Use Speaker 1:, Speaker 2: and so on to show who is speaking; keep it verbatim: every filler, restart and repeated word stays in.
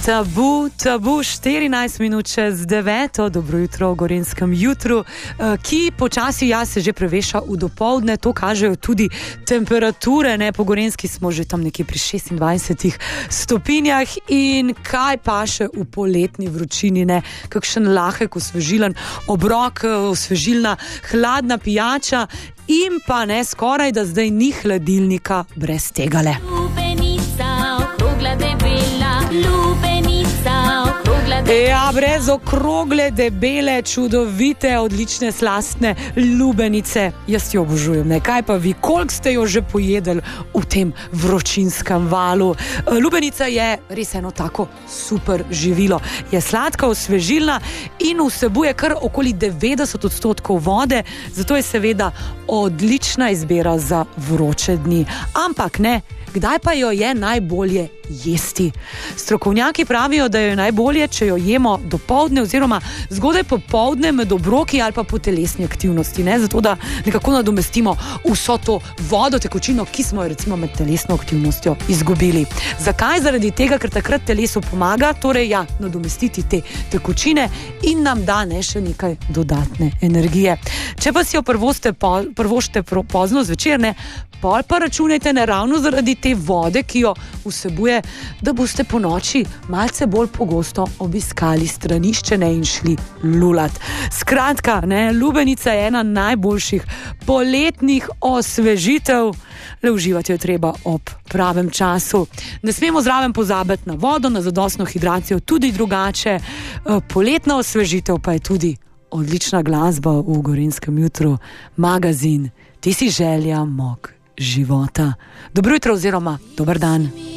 Speaker 1: Tabu, tabu, štirinajst minut čez deveto, dobro jutro v Gorenjskem jutru, ki počasi ja se že preveša v dopoldne, to kažejo tudi temperature, ne, po Gorenjski smo že tam nekje pri šestindvajsetih stopinjah in kaj paše v poletni vročini, ne, kakšen lahek, osvežilen obrok, osvežilna hladna pijača in pa ne skoraj, da zdaj ni hladilnika brez tegale.
Speaker 2: Lubenica, okrogla debela, lubenica, okrogla debela.
Speaker 1: Ja, brez okrogle, debele, čudovite, odlične, slastne lubenice. Jaz jo obožujem, ne? Kaj pa vi, koliko ste jo že pojedli v tem vročinskem valu? Lubenica je res eno tako super živilo. Je sladka, osvežilna in vsebuje kar okoli devetdeset odstotkov vode, zato je seveda odlična izbira za vroče dni. Ampak ne, kdaj pa jo je najbolje jesti? Strokovnjaki pravijo, da jo je najbolje, če jo jemo dopoldne oziroma zgodaj popoldne med obroki ali pa po telesni aktivnosti, ne? Zato da nekako nadomestimo vso to vodo, tekočino, ki smo jo recimo med telesno aktivnostjo izgubili. Zakaj? Zaradi tega, ker takrat telesu pomaga, torej ja, nadomestiti te tekočine in nam da ne še nekaj dodatne energije. Če pa si jo prvoste po, prvošte pozno zvečer, ne, pol pa računajte ne ravno zaradi te vode, ki jo vsebuje, da boste po noči malce bolj pogosto obiskali stranišče, ne, in šli lulat. Skratka, ne, lubenica je ena najboljših poletnih osvežitev, le uživati jo treba ob pravem času. Ne smemo zraven pozabiti na vodo, na zadostno hidracijo, tudi drugače. Poletna osvežitev pa je tudi odlična glasba v Gorenjskem jutru, magazin Ti si želja mog života. Dobro jutro oziroma dober dan.